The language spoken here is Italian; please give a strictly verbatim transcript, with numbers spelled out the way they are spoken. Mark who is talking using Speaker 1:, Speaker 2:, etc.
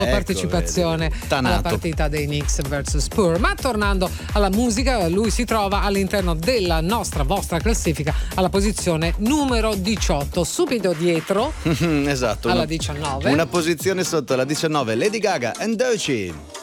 Speaker 1: ecco,
Speaker 2: partecipazione alla partita dei Knicks versus Spurs. Ma tornando alla musica, lui si trova all'interno della nostra vostra classifica alla posizione numero diciotto, subito dietro
Speaker 1: esatto,
Speaker 2: alla
Speaker 1: una,
Speaker 2: diciannove,
Speaker 1: una posizione sotto la diciannove, Lady Gaga and Doechii.